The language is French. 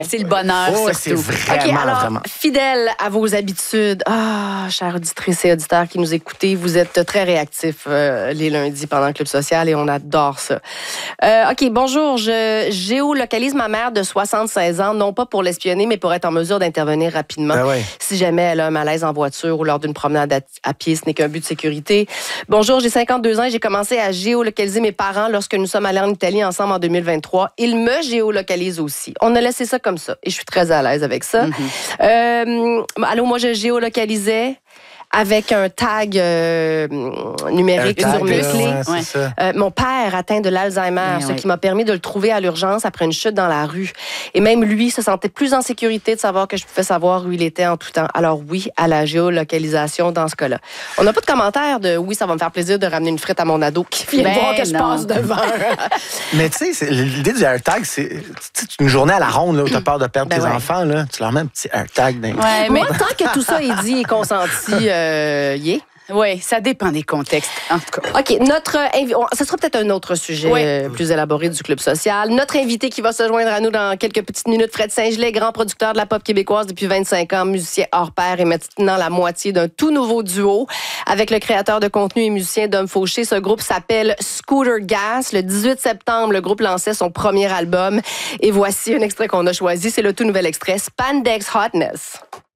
C'est le bonheur, surtout. C'est vraiment, OK, alors, vraiment. fidèle à vos habitudes, chères auditrices et auditeurs qui nous écoutez, vous êtes très réactifs les lundis pendant le Club social et on adore ça. OK, bonjour, je géolocalise ma mère de 76 ans, non pas pour l'espionner, mais pour être en mesure d'intervenir rapidement. Ben ouais. Si jamais elle a un malaise en voiture ou lors d'une promenade à pied, ce n'est qu'un but de sécurité. Bonjour, j'ai 52 ans et j'ai commencé à géolocaliser mes parents lorsque nous sommes allés en Italie ensemble en 2023. Ils me géolocalisent aussi. On a laissé ça comme ça et je suis très à l'aise avec ça. Allô, moi, je géolocalisais avec un tag numérique sur mes clés. Ouais, c'est ça. Mon père atteint de l'Alzheimer, ce qui m'a permis de le trouver à l'urgence après une chute dans la rue. Et même lui se sentait plus en sécurité de savoir que je pouvais savoir où il était en tout temps. Alors oui, à la géolocalisation dans ce cas-là. On n'a pas de commentaire de « oui, ça va me faire plaisir de ramener une frite à mon ado qui vient voir que je passe devant. » Mais tu sais, l'idée du AirTag, c'est une journée à la ronde là, où tu as peur de perdre tes enfants. Là, tu leur mets un petit AirTag. Ouais, Moi, tant que tout ça est dit et consenti, Oui, ça dépend des contextes, en tout cas. OK, ça sera peut-être un autre sujet plus élaboré du Club social. Notre invité qui va se joindre à nous dans quelques petites minutes, Fred Saint-Gelais, grand producteur de la pop québécoise depuis 25 ans, musicien hors pair et maintenant la moitié d'un tout nouveau duo avec le créateur de contenu et musicien Dom Fauché. Ce groupe s'appelle Scooter Gas. Le 18 septembre, le groupe lançait son premier album et voici un extrait qu'on a choisi. C'est le tout nouvel extrait, Spandex Hotness.